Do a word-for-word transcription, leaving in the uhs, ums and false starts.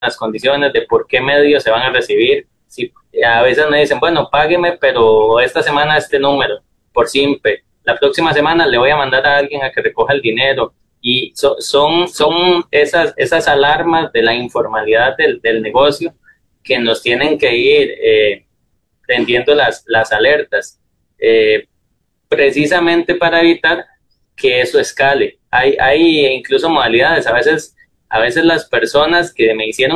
las condiciones de por qué medios se van a recibir. Si, a veces me dicen, bueno, págueme, pero esta semana este número, por simple. La próxima semana le voy a mandar a alguien a que recoja el dinero. Y so, son, son esas, esas alarmas de la informalidad del, del negocio que nos tienen que ir eh, prendiendo las, las alertas, eh, precisamente para evitar que eso escale. Hay, hay incluso modalidades, a veces, a veces las personas que me hicieron